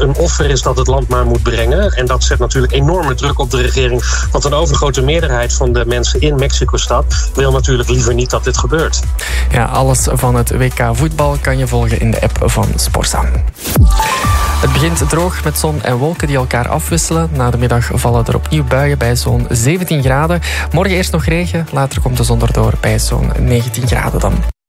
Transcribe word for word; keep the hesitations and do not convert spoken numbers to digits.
een offer is dat het land maar moet brengen. En dat zet natuurlijk enorme druk op de regering. Want een overgrote meerderheid van de mensen in Mexico-stad wil natuurlijk liever niet dat dit gebeurt. Ja, alles van het W K voetbal kan je volgen in de app van Sporza. Het begint droog met zon en wolken die elkaar afwisselen. Na de middag vallen er opnieuw buien bij zo'n zeventien graden. Morgen eerst nog regen, later komt de zon erdoor bij zo'n negentien graden dan.